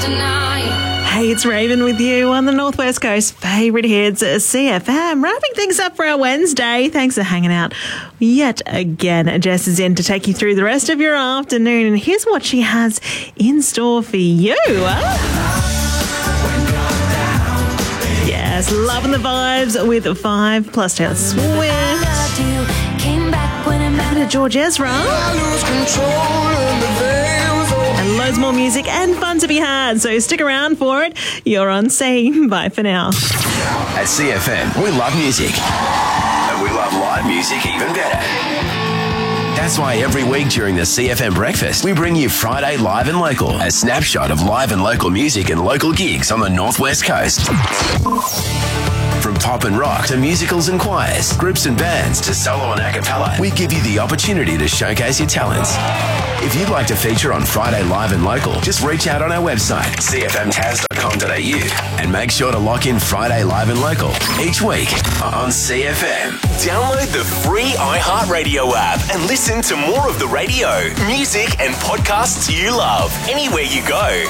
Hey, it's Raven with you on the Northwest Coast favourite hits, CFM. Wrapping things up for our Wednesday. Thanks for hanging out yet again. Jess is in to take you through the rest of your afternoon, and here's what she has in store for you. Yes, loving the vibes with 5 plus Taylor Swift. And George Ezra. And loads more music and fun to be had, so stick around for it. You're on Say Bye for now. At CFM, we love music. And we love live music even better. That's why every week during the CFM breakfast, we bring you Friday Live and Local, a snapshot of live and local music and local gigs on the Northwest Coast. From pop and rock to musicals and choirs, groups and bands to solo and a cappella, we give you the opportunity to showcase your talents. If you'd like to feature on Friday Live and Local, just reach out on our website, cfmtaz.com.au, and make sure to lock in Friday Live and Local each week on CFM. Download the free iHeartRadio app and listen to more of the radio, music, and podcasts you love anywhere you go.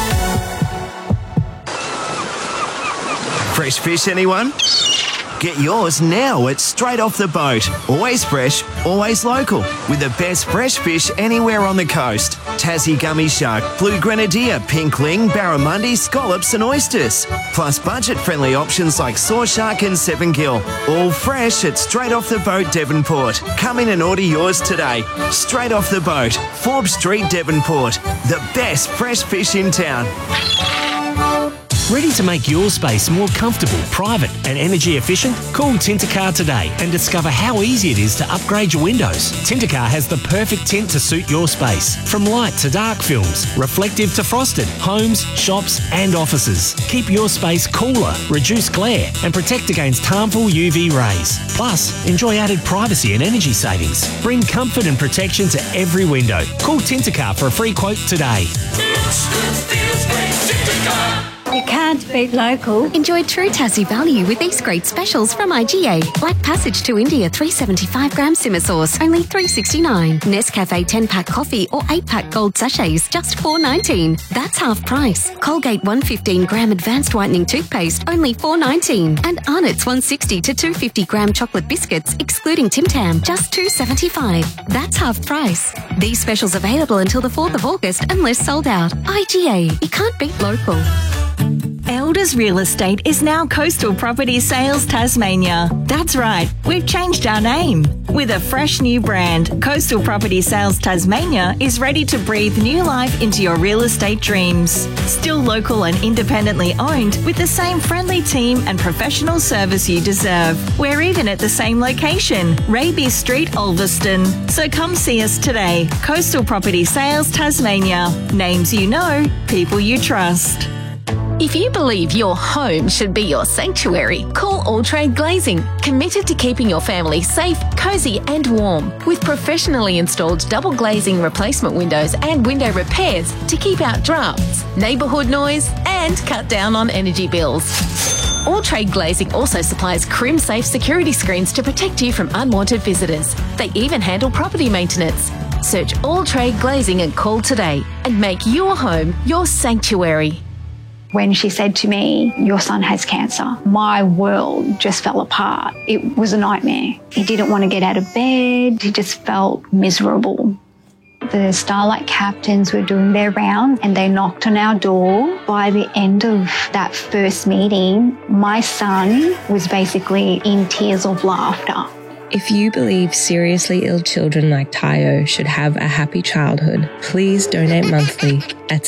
Fresh fish, anyone? Get yours now at Straight Off the Boat. Always fresh, always local. With the best fresh fish anywhere on the coast. Tassie gummy shark, blue grenadier, pink ling, barramundi, scallops and oysters. Plus budget-friendly options like saw shark and 7-gill. All fresh at Straight Off the Boat, Devonport. Come in and order yours today. Straight Off the Boat, Forbes Street, Devonport. The best fresh fish in town. Ready to make your space more comfortable, private and energy efficient? Call Tintercar today and discover how easy it is to upgrade your windows. Tintercar has the perfect tint to suit your space. From light to dark films, reflective to frosted, homes, shops and offices. Keep your space cooler, reduce glare and protect against harmful UV rays. Plus, enjoy added privacy and energy savings. Bring comfort and protection to every window. Call Tintercar for a free quote today. You can't beat local. Enjoy true Tassie value with these great specials from IGA. Black Passage to India 375 gram simmer sauce, only $3.69. Nescafe 10-pack coffee or 8-pack gold sachets, just $4.19. That's half price. Colgate 115 gram advanced whitening toothpaste, only $4.19. And Arnott's 160 to 250 gram chocolate biscuits, excluding Tim Tam, just $2.75. That's half price. These specials available until the 4th of August unless sold out. IGA. You can't beat local. Elders Real Estate is now Coastal Property Sales Tasmania. That's right, we've changed our name. With a fresh new brand, Coastal Property Sales Tasmania is ready to breathe new life into your real estate dreams. Still local and independently owned, with the same friendly team and professional service you deserve. We're even at the same location, Raby Street, Ulverston. So come see us today. Coastal Property Sales Tasmania. Names you know, people you trust. If you believe your home should be your sanctuary, call All Trade Glazing, committed to keeping your family safe, cosy and warm, with professionally installed double glazing replacement windows and window repairs to keep out drafts, neighbourhood noise and cut down on energy bills. All Trade Glazing also supplies Crim-safe security screens to protect you from unwanted visitors. They even handle property maintenance. Search All Trade Glazing and call today and make your home your sanctuary. When she said to me, "Your son has cancer," my world just fell apart. It was a nightmare. He didn't want to get out of bed. He just felt miserable. The Starlight captains were doing their round and they knocked on our door. By the end of that first meeting, my son was basically in tears of laughter. If you believe seriously ill children like Tayo should have a happy childhood, please donate monthly at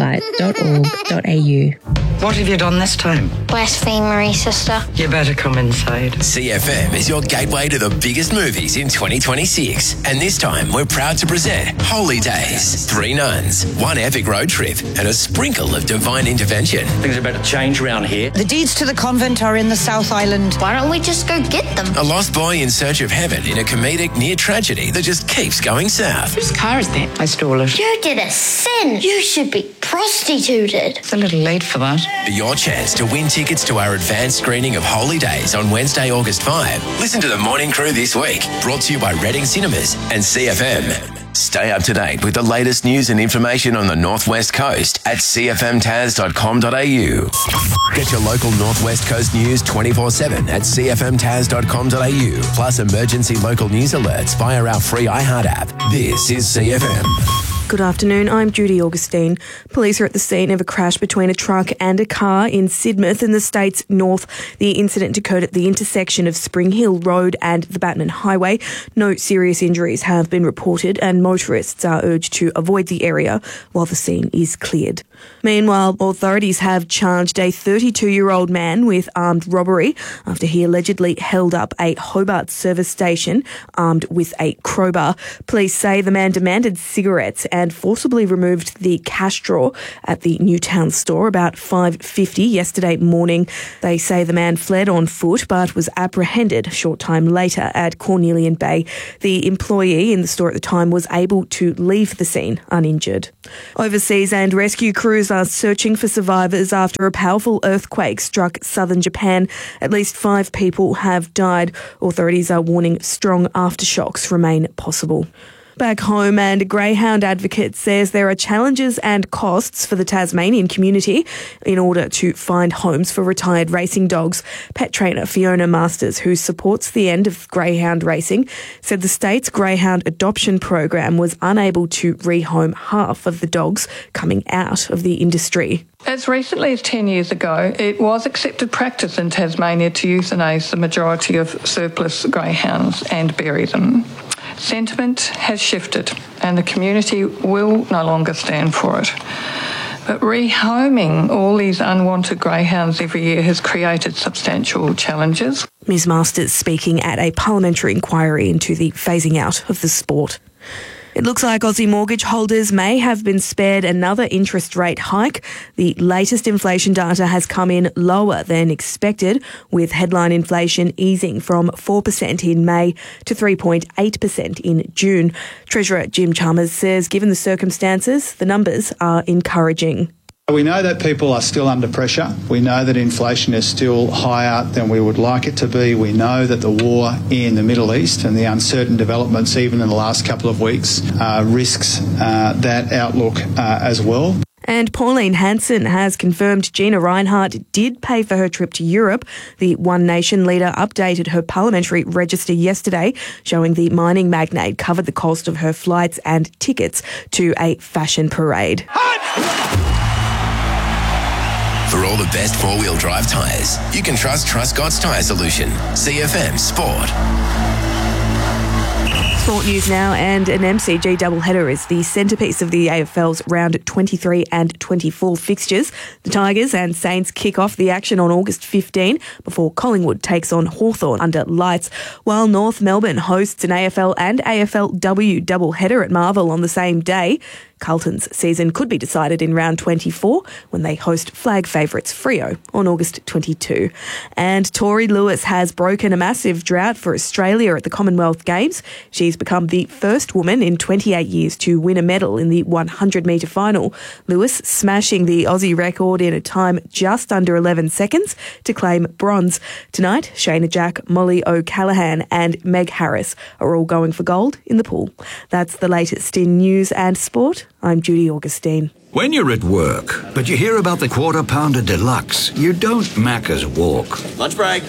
starlight.org.au. What have you done this time? Blaspheme Marie, sister. You better come inside. CFM is your gateway to the biggest movies in 2026. And this time, we're proud to present Holy Days. 3 nuns, 1 epic road trip, and a sprinkle of divine intervention. Things are about to change around here. The deeds to the convent are in the South Island. Why don't we just go get them? A lost boy in search of heaven in a comedic near tragedy that just keeps going south. Whose car is that? I stole it. You did a sin. You should be prostituted. It's a little late for that. For your chance to win tickets to our advanced screening of Holy Days on Wednesday, August 5. Listen to the Morning Crew this week. Brought to you by Reading Cinemas and CFM. Stay up to date with the latest news and information on the Northwest Coast at cfmtas.com.au. Get your local Northwest Coast news 24/7 at cfmtas.com.au. Plus emergency local news alerts via our free iHeart app. This is CFM. Good afternoon, I'm Judy Augustine. Police are at the scene of a crash between a truck and a car in Sidmouth in the state's north. The incident occurred at the intersection of Spring Hill Road and the Batman Highway. No serious injuries have been reported and motorists are urged to avoid the area while the scene is cleared. Meanwhile, authorities have charged a 32-year-old man with armed robbery after he allegedly held up a Hobart service station armed with a crowbar. Police say the man demanded cigarettes and forcibly removed the cash drawer at the Newtown store about 5:50 yesterday morning. They say the man fled on foot but was apprehended a short time later at Cornelian Bay. The employee in the store at the time was able to leave the scene uninjured. Overseas and rescue crews are searching for survivors after a powerful earthquake struck southern Japan. At least 5 people have died. Authorities are warning strong aftershocks remain possible. Back home, and a greyhound advocate says there are challenges and costs for the Tasmanian community in order to find homes for retired racing dogs. Pet trainer Fiona Masters, who supports the end of greyhound racing, said the state's greyhound adoption program was unable to rehome half of the dogs coming out of the industry. As recently as 10 years ago, it was accepted practice in Tasmania to euthanise the majority of surplus greyhounds and bury them. Sentiment has shifted and the community will no longer stand for it. But rehoming all these unwanted greyhounds every year has created substantial challenges. Ms Masters speaking at a parliamentary inquiry into the phasing out of the sport. It looks like Aussie mortgage holders may have been spared another interest rate hike. The latest inflation data has come in lower than expected, with headline inflation easing from 4% in May to 3.8% in June. Treasurer Jim Chalmers says given the circumstances, the numbers are encouraging. We know that people are still under pressure. We know that inflation is still higher than we would like it to be. We know that the war in the Middle East and the uncertain developments even in the last couple of weeks risks that outlook as well. And Pauline Hanson has confirmed Gina Rinehart did pay for her trip to Europe. The One Nation leader updated her parliamentary register yesterday, showing the mining magnate covered the cost of her flights and tickets to a fashion parade. For all the best four-wheel drive tyres, you can trust Truscott's Tyre Solution. CFM Sport. Sport news now, and an MCG doubleheader is the centrepiece of the AFL's round 23 and 24 fixtures. The Tigers and Saints kick off the action on August 15 before Collingwood takes on Hawthorn under lights, while North Melbourne hosts an AFL and AFLW doubleheader at Marvel on the same day. Carlton's season could be decided in round 24 when they host flag favourites Freo on August 22. And Tori Lewis has broken a massive drought for Australia at the Commonwealth Games. She's become the first woman in 28 years to win a medal in the 100-metre final. Lewis smashing the Aussie record in a time just under 11 seconds to claim bronze. Tonight, Shayna Jack, Molly O'Callaghan and Meg Harris are all going for gold in the pool. That's the latest in news and sport. I'm Judy Augustine. When you're at work, but you hear about the Quarter Pounder Deluxe, you don't Macca's walk. Lunch break.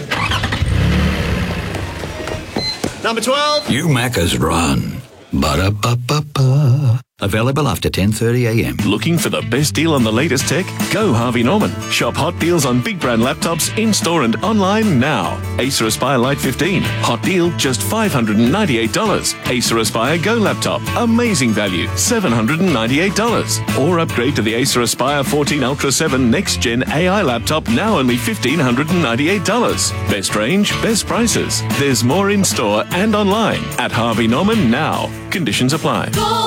Number 12. You Macca's run. Ba-da-ba-ba-ba. Available after 10:30am. Looking for the best deal on the latest tech? Go Harvey Norman. Shop hot deals on big brand laptops in-store and online now. Acer Aspire Lite 15. Hot deal, just $598. Acer Aspire Go laptop. Amazing value, $798. Or upgrade to the Acer Aspire 14 Ultra 7 Next Gen AI laptop, now only $1,598. Best range, best prices. There's more in-store and online at Harvey Norman now. Conditions apply.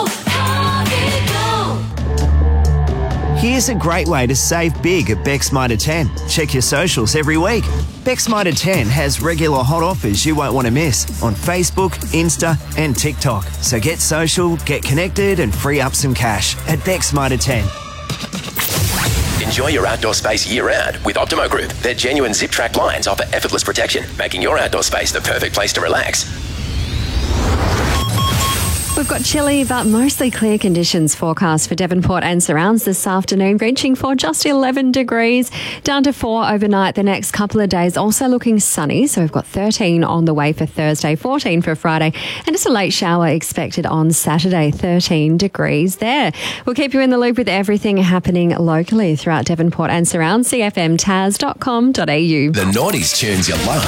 Here's a great way to save big at Beck's Mitre 10. Check your socials every week. Beck's Mitre 10 has regular hot offers you won't want to miss on Facebook, Insta and TikTok. So get social, get connected and free up some cash at Beck's Mitre 10. Enjoy your outdoor space year-round with Optimo Group. Their genuine zip-track blinds offer effortless protection, making your outdoor space the perfect place to relax. we've got chilly but mostly clear conditions forecast for Devonport and surrounds this afternoon, reaching for just 11 degrees, down to 4 overnight the next couple of days. Also looking sunny, so we've got 13 on the way for Thursday, 14 for Friday, and just a late shower expected on Saturday, 13 degrees there. We'll keep you in the loop with everything happening locally throughout Devonport and surrounds, cfmtaz.com.au. The noughties tunes you love.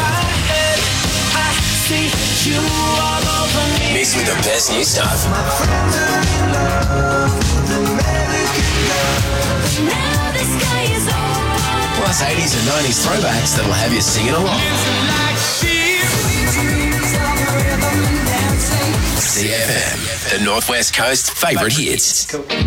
Mixed with the best new stuff. Plus 80s and 90s throwbacks that'll have you singing along. CFM, the Northwest Coast's favourite hits.